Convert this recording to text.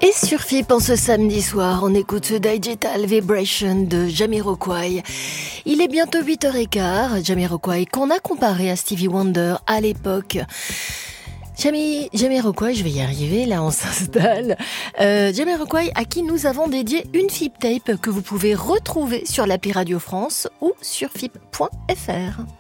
Et sur FIP, en ce samedi soir, on écoute ce Digital Vibration de Jamiroquai. Il est bientôt 8h15, Jamiroquai, qu'on a comparé à Stevie Wonder à l'époque. Jamiroquai, je vais y arriver, là on s'installe. Jamiroquai, à qui nous avons dédié une FIP tape que vous pouvez retrouver sur l'appli Radio France ou sur FIP.fr.